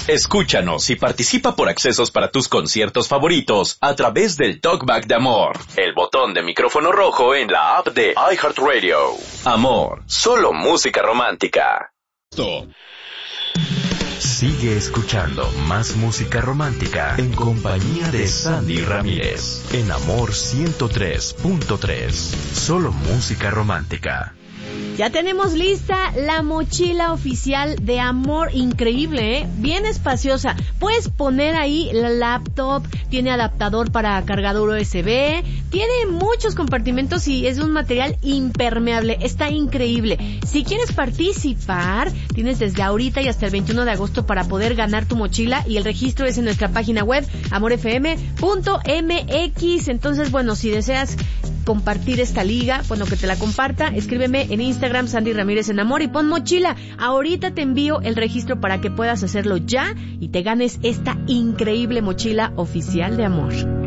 Escúchanos y participa por accesos para tus conciertos favoritos a través del Talkback de Amor, el botón de micrófono rojo en la app de iHeartRadio. Amor, solo música romántica. Sigue escuchando más música romántica en compañía de Sandy Ramírez en Amor 103.3. Solo música romántica. Ya tenemos lista la mochila oficial de Amor, increíble, ¿eh? Bien espaciosa. Puedes poner ahí la laptop, tiene adaptador para cargador USB, tiene muchos compartimentos y es de un material impermeable. Está increíble. Si quieres participar, tienes desde ahorita y hasta el 21 de agosto para poder ganar tu mochila y el registro es en nuestra página web amorfm.mx. Entonces, bueno, si deseas compartir esta liga, bueno, que te la comparta, escríbeme en Instagram Sandy Ramírez en Amor y pon mochila. Ahorita te envío el registro para que puedas hacerlo ya y te ganes esta increíble mochila oficial de Amor.